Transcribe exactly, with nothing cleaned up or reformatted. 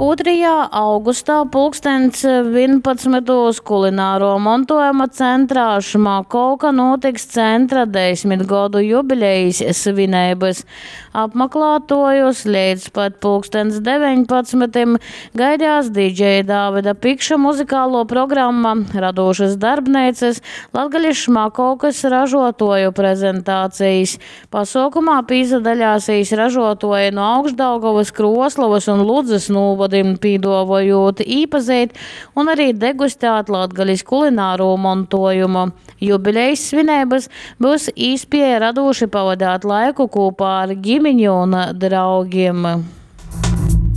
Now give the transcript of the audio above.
otrajā augustā pulkstens vienpadsmitos kulināro montojuma centrā Šmakovka notiks centra desmit gadu jubilejas svinības. Apmeklētājus līdz pat pulkstens deviņpadsmitim gaidās didžeja Dāvida Pikša muzikālo programma, radošas darbnīcas, Latgaļas Šmakovkas ražotoju prezentācijas. Pasaukumā pīsadaļāsīs ražotoji no Augšdaugavas, Kroslavas un Ludzas novadim, pīdovojot īpazīt un arī degustēt Latgaļas kulināro montojumu. Jubilejas svinības būs īspēja radoši pavadāt laiku kopā ar ģimeņu un draugiem.